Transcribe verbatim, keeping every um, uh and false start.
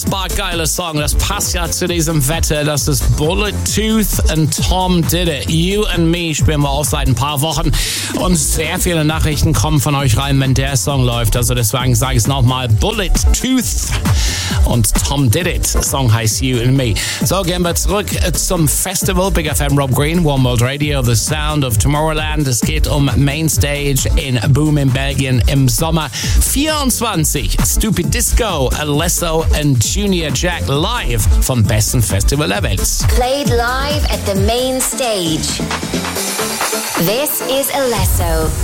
unfassbar geiler Song. Das passt ja zu diesem Wetter. Das ist Bullet Tooth und Tom Did It. You and Me spielen wir auch seit ein paar Wochen. Und sehr viele Nachrichten kommen von euch rein, wenn der Song läuft. Also deswegen sage ich es nochmal. Bullet Tooth und Tom Did It. Song heißt You and Me. So, gehen wir zurück zum Festival. Big F M Rob Green, One World Radio, The Sound of Tomorrowland. Es geht um Mainstage in Boom in Belgien im Sommer. vierundzwanzig Stupid Disco, Alesso und Junior Jack live vom besten Festival der Welt. Played live at the main stage. This is Alesso.